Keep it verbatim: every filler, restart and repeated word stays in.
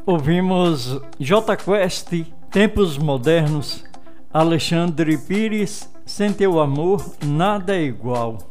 Ouvimos Jota Quest, Tempos Modernos, Alexandre Pires, Sem Teu Amor Nada é Igual.